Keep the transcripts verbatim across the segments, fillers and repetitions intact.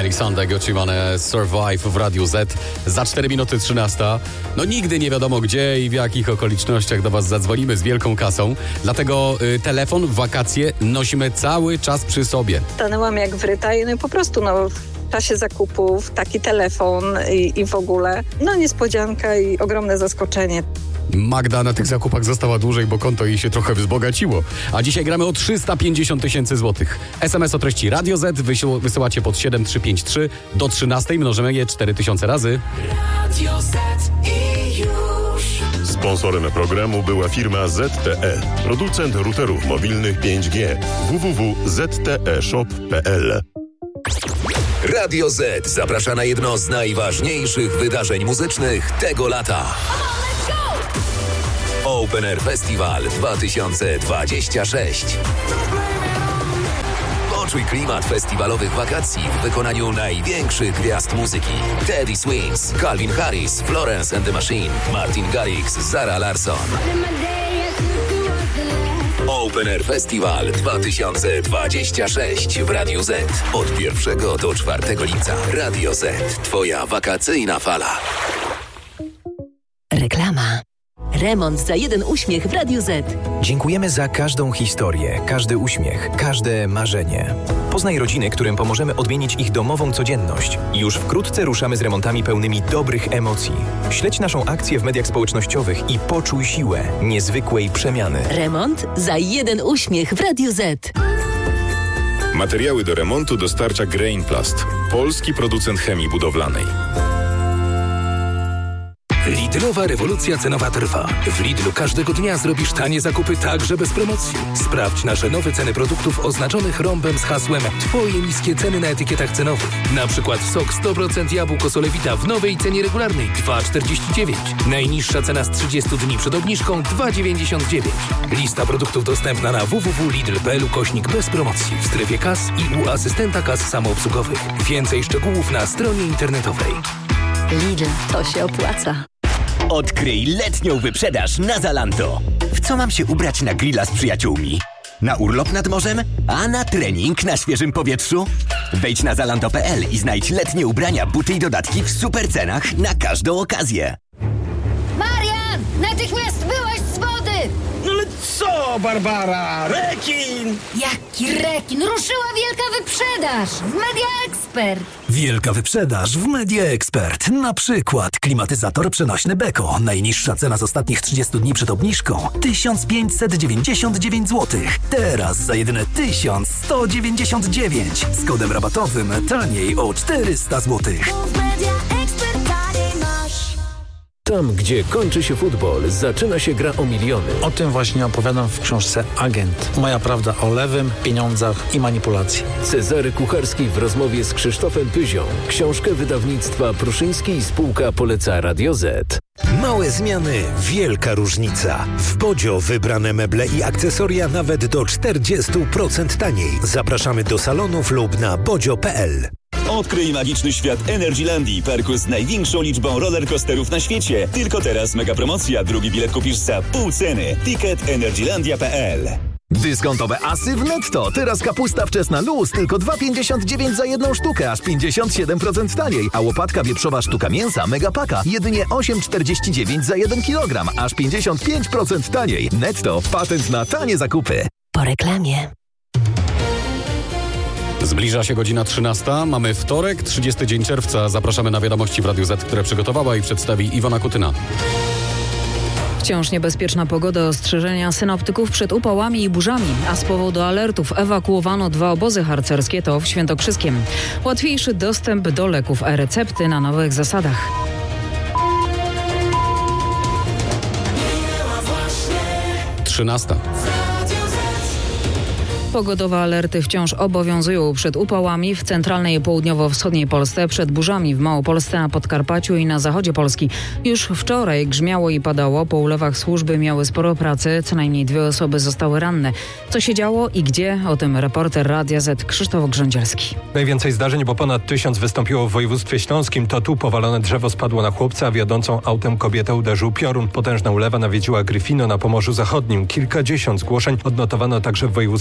Melisande, Gucci Mane, Survive w Radiu Z. Za cztery minuty trzynasta. No nigdy nie wiadomo gdzie i w jakich okolicznościach do was zadzwonimy z wielką kasą. Dlatego y, telefon w wakacje nosimy cały czas przy sobie. Stanęłam jak wryta i no i po prostu no w czasie zakupów taki telefon i, i w ogóle no niespodzianka i ogromne zaskoczenie. Magda na tych zakupach została dłużej, bo konto jej się trochę wzbogaciło. A dzisiaj gramy o trzysta pięćdziesiąt tysięcy złotych. es em es o treści Radio Z wysył, wysyłacie pod siedem trzy pięć trzy. Do trzynastej mnożymy je cztery tysiące razy. Radio Z i już. Sponsorem programu była firma Z T E. Producent routerów mobilnych pięć G. w w w kropka z t e shop kropka p l. Radio Z zaprasza na jedno z najważniejszych wydarzeń muzycznych tego lata. Open Air Festival dwa tysiące dwadzieścia sześć. Poczuj klimat festiwalowych wakacji w wykonaniu największych gwiazd muzyki. Teddy Swims, Calvin Harris, Florence and the Machine, Martin Garrix, Zara Larsson. Open Air Festival dwa tysiące dwadzieścia sześć w Radiu Z. Od pierwszego do czwartego lipca. Radio Z. Twoja wakacyjna fala. Reklama. Remont za jeden uśmiech w Radiu Z. Dziękujemy za każdą historię, każdy uśmiech, każde marzenie. Poznaj rodziny, którym pomożemy odmienić ich domową codzienność. Już wkrótce ruszamy z remontami pełnymi dobrych emocji. Śledź naszą akcję w mediach społecznościowych i poczuj siłę niezwykłej przemiany. Remont za jeden uśmiech w Radiu Z. Materiały do remontu dostarcza Grainplast, polski producent chemii budowlanej. Lidlowa rewolucja cenowa trwa. W Lidlu każdego dnia zrobisz tanie zakupy także bez promocji. Sprawdź nasze nowe ceny produktów oznaczonych rąbem z hasłem Twoje niskie ceny na etykietach cenowych. Na przykład sok sto procent jabłko Solewita w nowej cenie regularnej dwa czterdzieści dziewięć. Najniższa cena z trzydziestu dni przed obniżką dwa dziewięćdziesiąt dziewięć. Lista produktów dostępna na w w w kropka lidl kropka p l ukośnik bez promocji w strefie kas i u asystenta kas samoobsługowych. Więcej szczegółów na stronie internetowej. Lidl, to się opłaca. Odkryj letnią wyprzedaż na Zalando. W co mam się ubrać na grilla z przyjaciółmi? Na urlop nad morzem? A na trening na świeżym powietrzu? Wejdź na zalando kropka p l i znajdź letnie ubrania, buty i dodatki w super cenach na każdą okazję. Marian! Natychmiast wyłaź z wody! No ale co, Barbara? Rekin! Jaki rekin? Ruszyła wielka wyprzedaż w Media Expert. Wielka wyprzedaż w Media Expert. Na przykład klimatyzator przenośny Beko. Najniższa cena z ostatnich trzydziestu dni przed obniżką tysiąc pięćset dziewięćdziesiąt dziewięć złotych. Teraz za jedyne tysiąc sto dziewięćdziesiąt dziewięć. Z kodem rabatowym taniej o czterysta złotych. Tam, gdzie kończy się futbol, zaczyna się gra o miliony. O tym właśnie opowiadam w książce Agent. Moja prawda o lewym, pieniądzach i manipulacji. Cezary Kucharski w rozmowie z Krzysztofem Pyzią. Książkę wydawnictwa Pruszyński i spółka poleca Radio Z. Małe zmiany, wielka różnica. W Bodzio wybrane meble i akcesoria nawet do czterdzieści procent taniej. Zapraszamy do salonów lub na bodzio kropka p l. Odkryj magiczny świat Energylandii, parku z największą liczbą rollercoasterów na świecie. Tylko teraz mega promocja, drugi bilet kupisz za pół ceny. Ticket energylandia kropka p l. Dyskontowe asy w Netto. Teraz kapusta wczesna luz tylko dwa pięćdziesiąt dziewięć za jedną sztukę, aż pięćdziesiąt siedem procent taniej. A łopatka wieprzowa sztuka mięsa Megapaka jedynie osiem czterdzieści dziewięć za jeden kilogram, aż pięćdziesiąt pięć procent taniej. Netto. Patent na tanie zakupy. Po reklamie. Zbliża się godzina trzynasta. Mamy wtorek, trzydziesty dzień czerwca. Zapraszamy na wiadomości w Radiu Z, które przygotowała i przedstawi Iwona Kutyna. Wciąż niebezpieczna pogoda, ostrzeżenia synoptyków przed upałami i burzami, a z powodu alertów ewakuowano dwa obozy harcerskie, to w Świętokrzyskiem. Łatwiejszy dostęp do leków e-recepty na nowych zasadach. trzynasta. Pogodowe alerty wciąż obowiązują przed upałami w centralnej i południowo-wschodniej Polsce, przed burzami w Małopolsce, na Podkarpaciu i na zachodzie Polski. Już wczoraj grzmiało i padało, po ulewach służby miały sporo pracy, co najmniej dwie osoby zostały ranne. Co się działo i gdzie? O tym reporter Radia Z Krzysztof Grządzielski. Najwięcej zdarzeń, bo ponad tysiąc wystąpiło w województwie śląskim. To tu powalone drzewo spadło na chłopca, a wiodącą autem kobietę uderzył piorun. Potężna ulewa nawiedziła Gryfino na Pomorzu Zachodnim. Kilkadziesiąt zgłoszeń odnotowano także w województwach Kujaw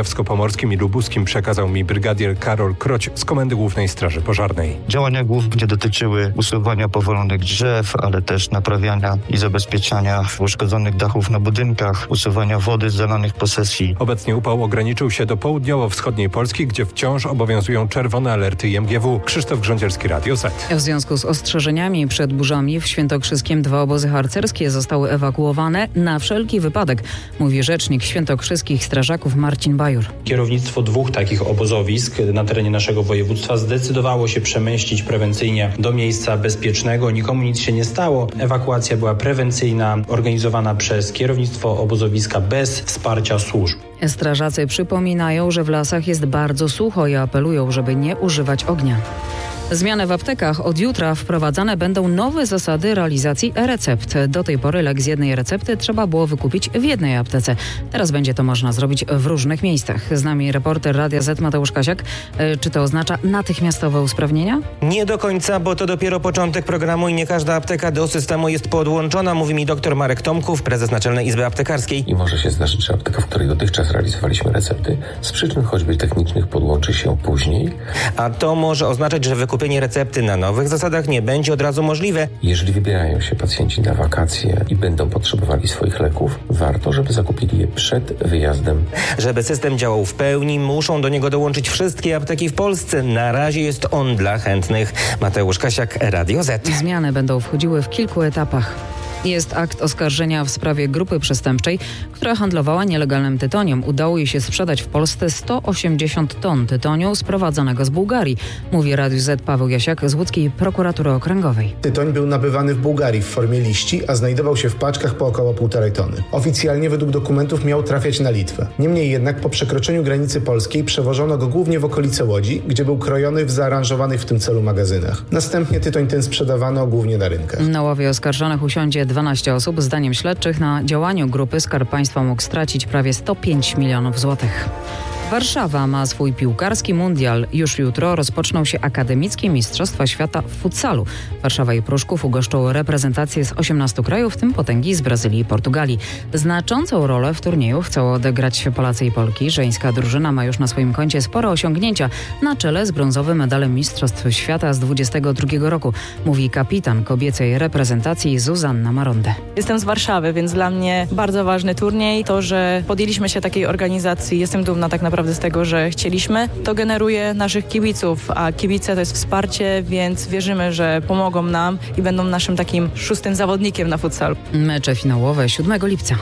kujawsko-pomorskim i lubuskim przekazał mi brygadier Karol Kroć z Komendy Głównej Straży Pożarnej. Działania głównie dotyczyły usuwania powalonych drzew, ale też naprawiania i zabezpieczania uszkodzonych dachów na budynkach, usuwania wody z zalanych posesji. Obecnie upał ograniczył się do południowo-wschodniej Polski, gdzie wciąż obowiązują czerwone alerty I M G W. Krzysztof Grządzielski, Radio Z. W związku z ostrzeżeniami przed burzami w Świętokrzyskiem dwa obozy harcerskie zostały ewakuowane na wszelki wypadek, mówi rzecznik świętokrzyskich strażaków Marcin Bajur. Kierownictwo dwóch takich obozowisk na terenie naszego województwa zdecydowało się przemieścić prewencyjnie do miejsca bezpiecznego. Nikomu nic się nie stało. Ewakuacja była prewencyjna, organizowana przez kierownictwo obozowiska bez wsparcia służb. Strażacy przypominają, że w lasach jest bardzo sucho i apelują, żeby nie używać ognia. Zmiany w aptekach. Od jutra wprowadzane będą nowe zasady realizacji e-recept. Do tej pory lek z jednej recepty trzeba było wykupić w jednej aptece. Teraz będzie to można zrobić w różnych miejscach. Z nami reporter Radia Z Mateusz Kasiak. Czy to oznacza natychmiastowe usprawnienia? Nie do końca, bo to dopiero początek programu i nie każda apteka do systemu jest podłączona, mówi mi dr Marek Tomków, prezes Naczelnej Izby Aptekarskiej. I może się zdarzyć, że apteka, w której dotychczas realizowaliśmy recepty, z przyczyn choćby technicznych podłączy się później. A to może oznaczać, że wykupienie recepty na nowych zasadach nie będzie od razu możliwe. Jeżeli wybierają się pacjenci na wakacje i będą potrzebowali swoich leków, warto, żeby zakupili je przed wyjazdem. Żeby system działał w pełni, muszą do niego dołączyć wszystkie apteki w Polsce. Na razie jest on dla chętnych. Mateusz Kasiak, Radio Z. Zmiany będą wchodziły w kilku etapach. Jest akt oskarżenia w sprawie grupy przestępczej, która handlowała nielegalnym tytoniem. Udało jej się sprzedać w Polsce sto osiemdziesiąt ton tytoniu sprowadzanego z Bułgarii, mówi Radiu Z Paweł Jasiak z łódzkiej prokuratury okręgowej. Tytoń był nabywany w Bułgarii w formie liści, a znajdował się w paczkach po około półtorej tony. Oficjalnie według dokumentów miał trafiać na Litwę. Niemniej jednak po przekroczeniu granicy polskiej przewożono go głównie w okolice Łodzi, gdzie był krojony w zaaranżowanych w tym celu magazynach. Następnie tytoń ten sprzedawano głównie na rynkach. Na ławie oskarżonych usiądzie dwanaście osób. Zdaniem śledczych na działaniu grupy Skarb Państwa mógł stracić prawie sto pięć milionów złotych. Warszawa ma swój piłkarski mundial. Już jutro rozpoczną się akademickie Mistrzostwa Świata w futsalu. Warszawa i Pruszków ugoszczą reprezentacje z osiemnastu krajów, w tym potęgi z Brazylii i Portugalii. Znaczącą rolę w turnieju chcą odegrać Polacy i Polki. Żeńska drużyna ma już na swoim koncie spore osiągnięcia, na czele z brązowym medalem Mistrzostw Świata z dwudziestego drugiego roku, mówi kapitan kobiecej reprezentacji Zuzanna Maronde. Jestem z Warszawy, więc dla mnie bardzo ważny turniej. To, że podjęliśmy się takiej organizacji, jestem dumna tak naprawdę z tego, że chcieliśmy. To generuje naszych kibiców, a kibice to jest wsparcie, więc wierzymy, że pomogą nam i będą naszym takim szóstym zawodnikiem na futsalu. Mecze finałowe siódmego lipca.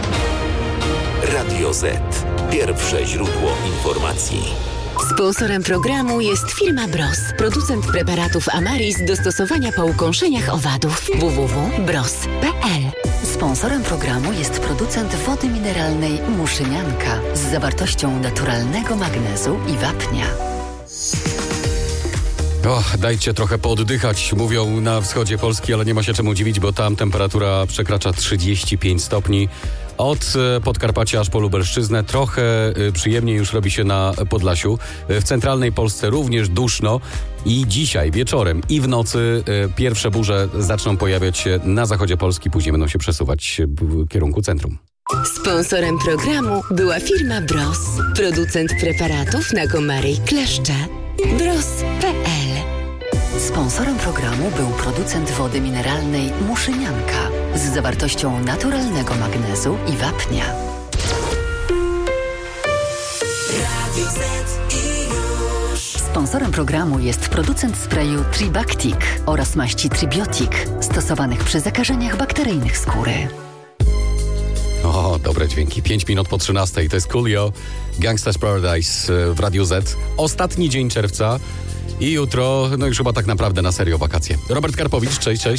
Radio Z. Pierwsze źródło informacji. Sponsorem programu jest firma Bros, producent preparatów Amaris do stosowania po ukąszeniach owadów. w w w kropka bros kropka p l. Sponsorem programu jest producent wody mineralnej Muszynianka z zawartością naturalnego magnezu i wapnia. O, dajcie trochę pooddychać, mówią na wschodzie Polski, ale nie ma się czemu dziwić, bo tam temperatura przekracza trzydzieści pięć stopni. Od Podkarpacia aż po Lubelszczyznę trochę przyjemniej już robi się na Podlasiu. W centralnej Polsce również duszno i dzisiaj wieczorem i w nocy pierwsze burze zaczną pojawiać się na zachodzie Polski, później będą się przesuwać w kierunku centrum. Sponsorem programu była firma Bros, producent preparatów na komary i kleszcze. bros kropka p l. Sponsorem programu był producent wody mineralnej Muszynianka z zawartością naturalnego magnezu i wapnia. Sponsorem programu jest producent sprayu Tribactic oraz maści Tribiotic stosowanych przy zakażeniach bakteryjnych skóry. O, dobre dźwięki. pięć minut po trzynastej. To jest Coolio, Gangsta's Paradise w Radiu Z. Ostatni dzień czerwca i jutro, no już chyba tak naprawdę na serio wakacje. Robert Karpowicz, cześć, cześć.